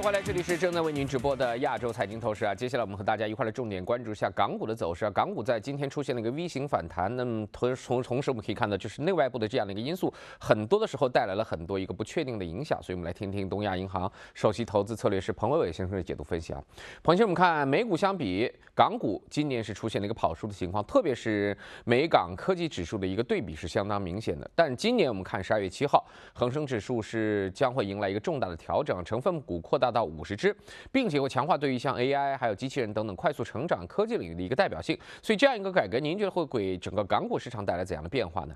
回来，这里是正在为您直播的亚洲财经透视啊。接下来我们和大家一块来重点关注一下港股的走势啊。港股在今天出现了一个 V 型反弹，那么同时我们可以看到，就是内外部的这样的一个因素，很多的时候带来了很多一个不确定的影响。所以我们来听听东亚银行首席投资策略师彭伟伟先生的解读分析啊。彭先生，我们看美股相比港股，今年是出现了一个跑输的情况，特别是美港科技指数的一个对比是相当明显的。但今年我们看12月7号，恒生指数是将会迎来一个重大的调整，成分股扩大到50只，并且会强化对于像 AI 还有机器人等等快速成长科技领域的一个代表性。所以这样一个改革，您觉得会给整个港股市场带来怎样的变化呢？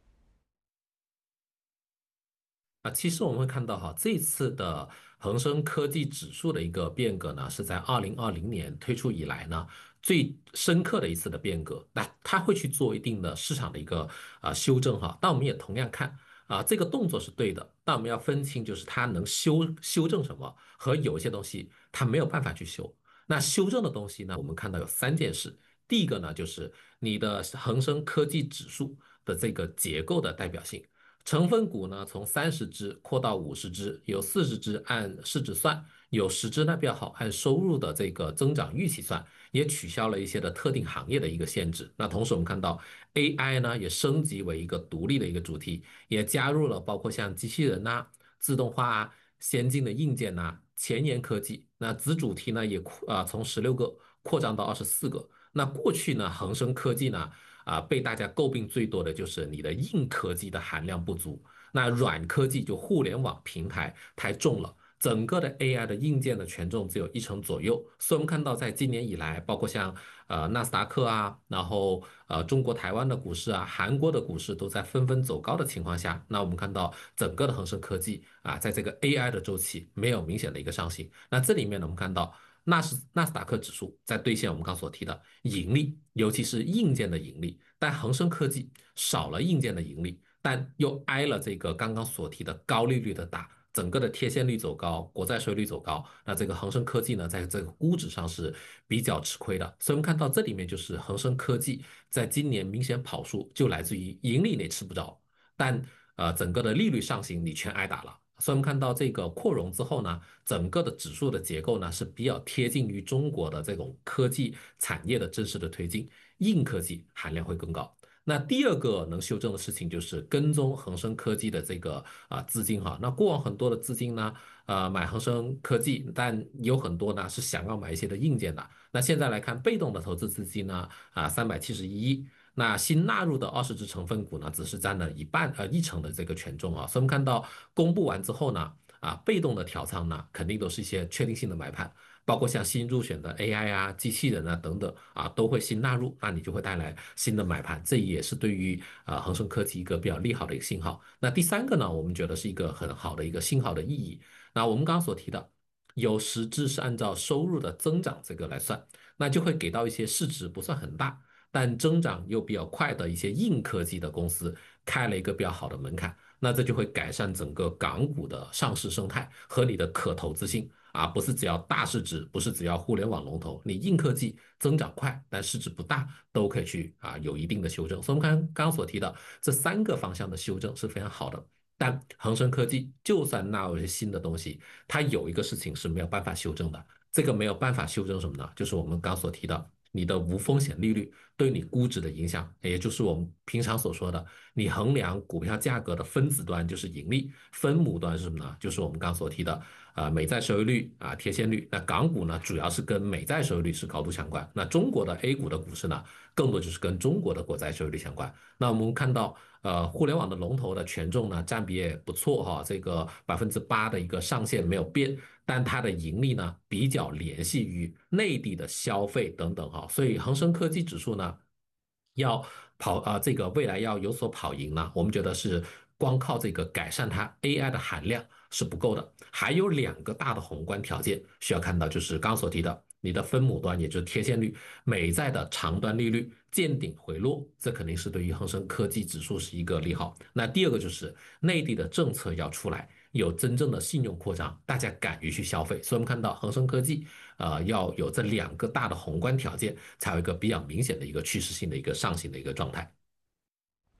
其实我们会看到哈，这次的恒生科技指数的一个变革呢，是在2020年推出以来呢最深刻的一次的变革。那它会去做一定的市场的一个修正哈，但我们也同样看这个动作是对的，但我们要分清就是它能修正什么和有一些东西它没有办法去修。那修正的东西呢，我们看到有3件事。第一个呢，就是你的恒生科技指数的这个结构的代表性。成分股呢，从30只扩到50只，有40只按市值算，有10只呢比较好按收入的这个增长预期算，也取消了一些的特定行业的一个限制。那同时我们看到 AI 呢也升级为一个独立的一个主题，也加入了包括像机器人呐、自动化啊、先进的硬件呐、前沿科技。那子主题呢也从16个扩张到24个。那过去呢，恒生科技呢被大家诟病最多的就是你的硬科技的含量不足，那软科技就互联网平台太重了。整个的 AI 的硬件的权重只有1成左右，所以我们看到在今年以来，包括像纳斯达克啊，然后中国台湾的股市啊，韩国的股市都在纷纷走高的情况下，那我们看到整个的恒生科技在这个 AI 的周期没有明显的一个上行。那这里面呢，我们看到纳斯达克指数在兑现我们刚所提的盈利，尤其是硬件的盈利，但恒生科技少了硬件的盈利，但又挨了这个刚刚所提的高利率的打，整个的贴现率走高，国债收益率走高，那这个恒生科技呢，在这个估值上是比较吃亏的。所以我们看到这里面就是恒生科技在今年明显跑输，就来自于盈利你吃不着，但整个的利率上行你全挨打了。所以我们看到这个扩容之后呢，整个的指数的结构呢是比较贴近于中国的这种科技产业的真实的推进，硬科技含量会更高。那第二个能修正的事情就是跟踪恒生科技的这个资金哈。那过往很多的资金呢，买恒生科技，但有很多呢是想要买一些的硬件的。那现在来看，被动的投资资金呢371亿。那新纳入的20只成分股呢，只是占了1成的这个权重啊。所以我们看到公布完之后呢，被动的调仓呢，肯定都是一些确定性的买盘，包括像新入选的 AI 啊、机器人啊等等都会新纳入，那你就会带来新的买盘，这也是对于恒生科技一个比较利好的一个信号。那第三个呢，我们觉得是一个很好的一个信号的意义。那我们刚刚所提的，有10只是按照收入的增长这个来算，那就会给到一些市值不算很大，但增长又比较快的一些硬科技的公司开了一个比较好的门槛，那这就会改善整个港股的上市生态和你的可投资性不是只要大市值，不是只要互联网龙头，你硬科技增长快但市值不大都可以去有一定的修正。所以我们刚刚所提的这3个方向的修正是非常好的。但恒生科技就算纳入一些新的东西，它有一个事情是没有办法修正的，这个没有办法修正什么呢？就是我们刚所提的你的无风险利率对你估值的影响，也就是我们平常所说的，你衡量股票价格的分子端就是盈利，分母端是什么呢？就是我们刚所提的美债收益率贴现率。那港股呢，主要是跟美债收益率是高度相关，那中国的 A 股的股市呢，更多就是跟中国的国债收益率相关。那我们看到互联网的龙头的权重呢占比也不错哈，这个8%的一个上限没有变，但它的盈利呢比较联系于内地的消费等等哈，所以恒生科技指数呢要这个未来要有所跑赢呢，我们觉得是光靠这个改善它 AI 的含量是不够的，还有2个大的宏观条件需要看到，就是刚刚所提的，你的分母端也就是贴现率，美债的长端利率见顶回落，这肯定是对于恒生科技指数是一个利好。那第二个就是内地的政策要出来，有真正的信用扩张，大家敢于去消费。所以我们看到恒生科技要有这2个大的宏观条件，才有一个比较明显的一个趋势性的一个上行的一个状态。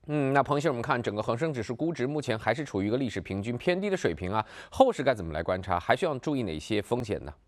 那彭先生，我们看整个恒生指数估值目前还是处于一个历史平均偏低的水平啊，后市该怎么来观察？还需要注意哪些风险呢？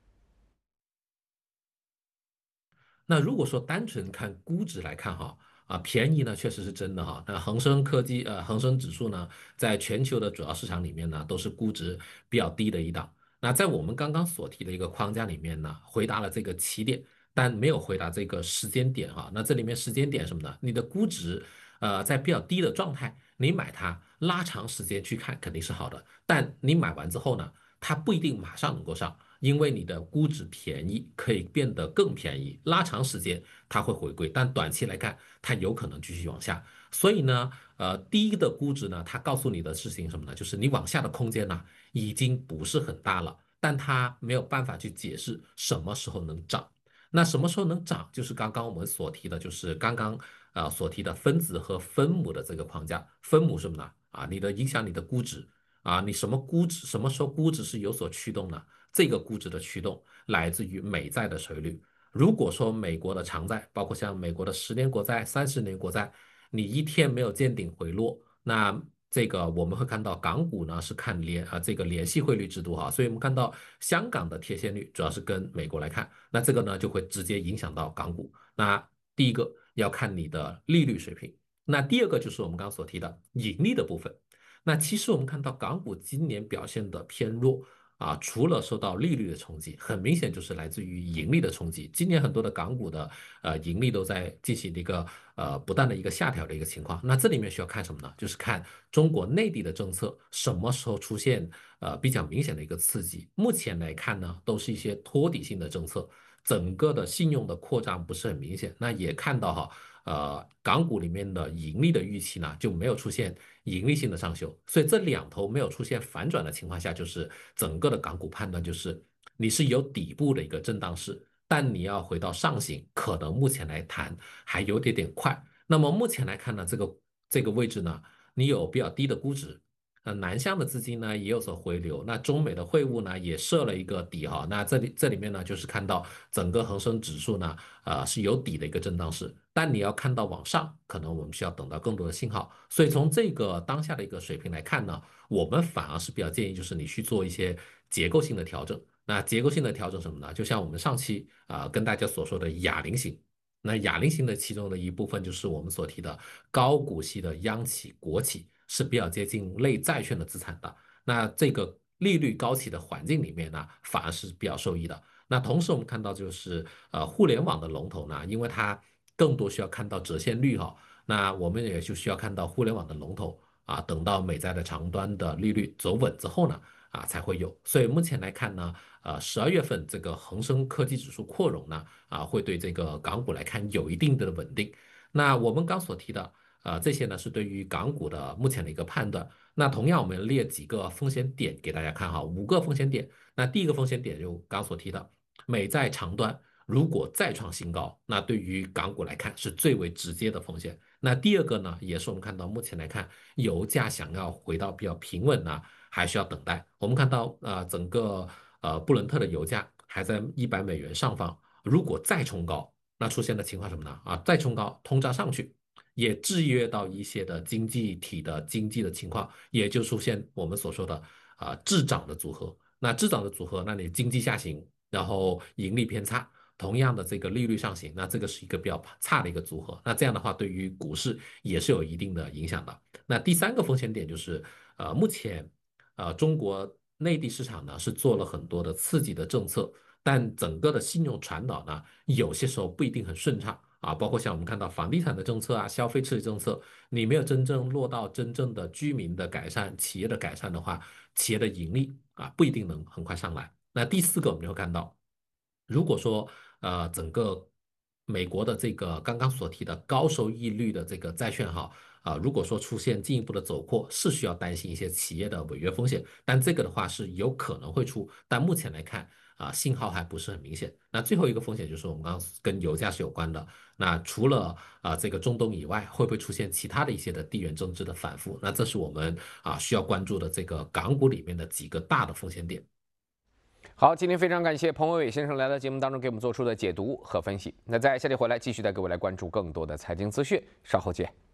那如果说单纯看估值来看哈，便宜呢确实是真的哈。那恒生科技恒生指数呢，在全球的主要市场里面呢，都是估值比较低的一档。那在我们刚刚所提的一个框架里面呢，回答了这个起点，但没有回答这个时间点哈。那这里面时间点什么呢？你的估值在比较低的状态，你买它拉长时间去看肯定是好的，但你买完之后呢，它不一定马上能够上。因为你的估值便宜，可以变得更便宜，拉长时间它会回归，但短期来看，它有可能继续往下。所以呢，低的估值呢，它告诉你的事情是什么呢？就是你往下的空间呢，已经不是很大了，但它没有办法去解释什么时候能涨。那什么时候能涨？就是刚刚我们所提的，就是刚刚所提的分子和分母的这个框架。分母是什么呢？你的影响你的估值你什么估值，什么时候估值是有所驱动呢？这个估值的驱动来自于美债的收益率。如果说美国的长债，包括像美国的10年国债、30年国债，你一天没有见顶回落，那这个我们会看到港股呢是看这个联系汇率制度哈，所以我们看到香港的贴现率主要是跟美国来看，那这个呢就会直接影响到港股。那第一个要看你的利率水平，那第二个就是我们刚刚所提的盈利的部分。那其实我们看到港股今年表现的偏弱，除了受到利率的冲击，很明显就是来自于盈利的冲击。今年很多的港股的盈利都在进行一个不断的一个下调的一个情况。那这里面需要看什么呢？就是看中国内地的政策什么时候出现比较明显的一个刺激。目前来看呢，都是一些托底性的政策，整个的信用的扩张不是很明显。那也看到哈。港股里面的盈利的预期呢，就没有出现盈利性的上修，所以这两头没有出现反转的情况下，就是整个的港股判断就是你是有底部的一个震荡市，但你要回到上行，可能目前来谈还有点快。那么目前来看呢，这个位置呢，你有比较低的估值。南向的资金呢也有所回流，那中美的汇务呢也设了一个底哈，那这里面呢就是看到整个恒生指数呢是有底的一个震荡市，但你要看到往上，可能我们需要等到更多的信号，所以从这个当下的一个水平来看呢，我们反而是比较建议就是你去做一些结构性的调整。那结构性的调整什么呢？就像我们上期跟大家所说的哑铃型。那哑铃型的其中的一部分就是我们所提的高股息的央企、国企是比较接近类债券的资产的。那这个利率高企的环境里面呢，反而是比较受益的。那同时我们看到就是互联网的龙头呢，因为它更多需要看到折现率哈，那我们也就需要看到互联网的龙头等到美债的长端的利率走稳之后呢才会有。所以目前来看呢，12月份这个恒生科技指数扩容呢会对这个港股来看有一定的稳定。那我们刚所提的这些呢是对于港股的目前的一个判断。那同样我们列几个风险点给大家看哈，5个风险点。那第一个风险点就刚所提的，美债长端如果再创新高，那对于港股来看是最为直接的风险。那第二个呢，也是我们看到目前来看，油价想要回到比较平稳呢，还需要等待。我们看到整个布伦特的油价还在100美元上方，如果再冲高，那出现的情况什么呢？再冲高，通胀上去。也制约到一些的经济体的经济的情况，也就出现我们所说的滞涨的组合。那滞涨的组合，那你经济下行，然后盈利偏差，同样的这个利率上行，那这个是一个比较差的一个组合。那这样的话，对于股市也是有一定的影响的。那第三个风险点就是，目前中国内地市场呢是做了很多的刺激的政策，但整个的信用传导呢，有些时候不一定很顺畅。包括像我们看到房地产的政策消费刺激政策，你没有真正落到真正的居民的改善、企业的改善的话，企业的盈利不一定能很快上来。那第四个我们就会看到，如果说整个美国的这个刚刚所提的高收益率的这个债券哈如果说出现进一步的走扩，是需要担心一些企业的违约风险，但这个的话是有可能会出，但目前来看信号还不是很明显。那最后一个风险就是我们刚刚跟油价是有关的，那除了这个中东以外，会不会出现其他的一些的地缘政治的反复？那这是我们需要关注的这个港股里面的几个大的风险点。 好，今天非常感谢彭伟伟先生来到节目当中给我们做出的解读和分析。那在下节回来继续带各位来关注更多的财经资讯，稍后见。